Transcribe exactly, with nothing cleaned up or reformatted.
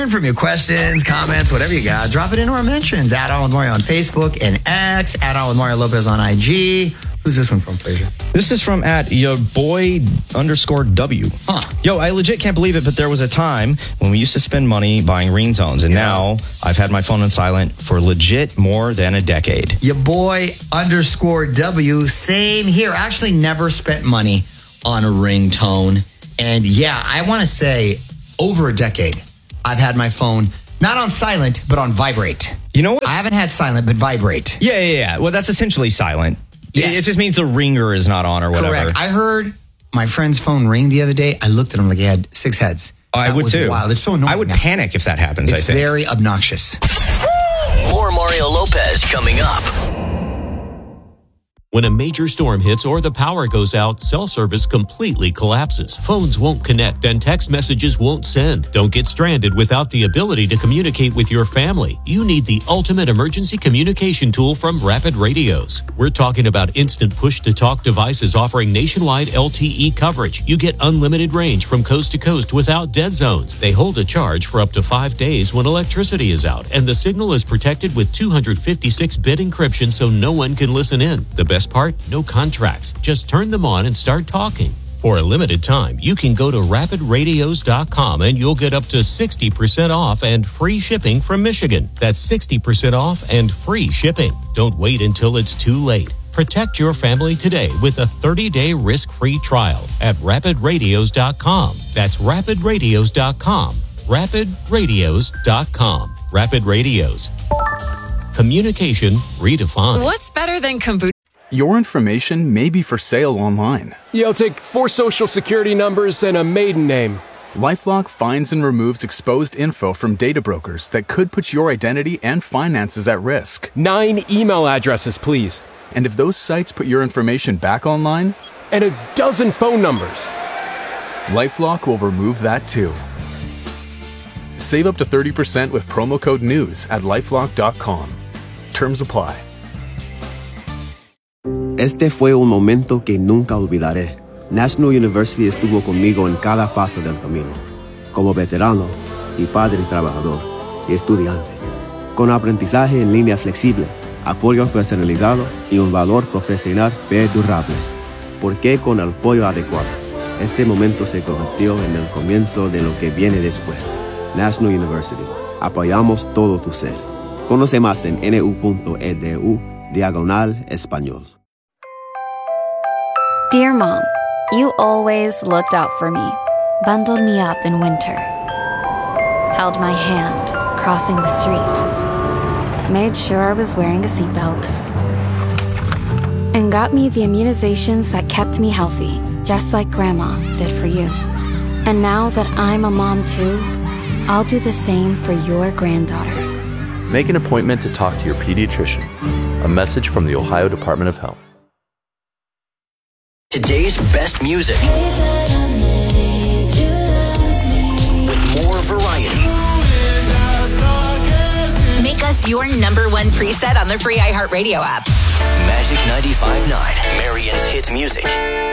From your questions, comments, whatever you got, drop it into our mentions. Add On With Mario on Facebook and X. Add On With Mario Lopez on I G. Who's this one from, Fraser? This is from at your boy underscore W. Huh. Yo, I legit can't believe it, but there was a time when we used to spend money buying ringtones, and yeah. now I've had my phone on silent for legit more than a decade. Your boy underscore W. Same here. Actually never spent money on a ringtone. And yeah, I want to say over a decade, I've had my phone not on silent, but on vibrate. You know what? I haven't had silent, but vibrate. Yeah, yeah, yeah. Well, that's essentially silent. Yes. It just means the ringer is not on or whatever. Correct. I heard my friend's phone ring the other day. I looked at him like he had six heads. Oh, I that would was too. Wild. It's so annoying. I would now. panic if that happens, It's I think. It's very obnoxious. More Mario Lopez coming up. When a major storm hits or the power goes out, cell service completely collapses. Phones won't connect and text messages won't send. Don't get stranded without the ability to communicate with your family. You need the ultimate emergency communication tool from Rapid Radios. We're talking about instant push-to-talk devices offering nationwide L T E coverage. You get unlimited range from coast to coast without dead zones. They hold a charge for up to five days when electricity is out, and the signal is protected with two fifty-six bit encryption so no one can listen in. The best part? No contracts. Just turn them on and start talking. For a limited time, you can go to rapid radios dot com and you'll get up to sixty percent off and free shipping from Michigan. That's sixty percent off and free shipping. Don't wait until it's too late. Protect your family today with a thirty-day risk-free trial at rapid radios dot com. That's rapid radios dot com. rapid radios dot com. Rapid Radios. Communication redefined. What's better than kombucha? Your information may be for sale online. Yeah, I'll take four social security numbers and a maiden name. LifeLock finds and removes exposed info from data brokers that could put your identity and finances at risk. Nine email addresses, please. And if those sites put your information back online? And a dozen phone numbers. LifeLock will remove that too. Save up to thirty percent with promo code NEWS at lifelock dot com. Terms apply. Este fue un momento que nunca olvidaré. National University estuvo conmigo en cada paso del camino, como veterano y padre trabajador y estudiante, con aprendizaje en línea flexible, apoyo personalizado y un valor profesional perdurable. Porque con el apoyo adecuado, este momento se convirtió en el comienzo de lo que viene después. National University. Apoyamos todo tu ser. Conoce más en ene u punto e d u diagonal español. Dear Mom, you always looked out for me, bundled me up in winter, held my hand crossing the street, made sure I was wearing a seatbelt, and got me the immunizations that kept me healthy, just like Grandma did for you. And now that I'm a mom too, I'll do the same for your granddaughter. Make an appointment to talk to your pediatrician. A message from the Ohio Department of Health. Today's best music with more variety. Make us your number one preset on the free iHeartRadio app. Magic ninety-five point nine, Marion's hit music.